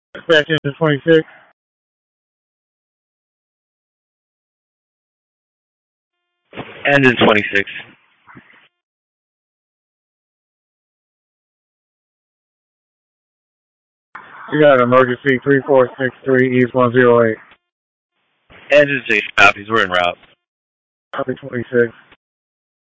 Dispatch engine 26. Engine 26. You got an emergency 3463 East 108. Engine 6 copies. We're en route. Copy 26.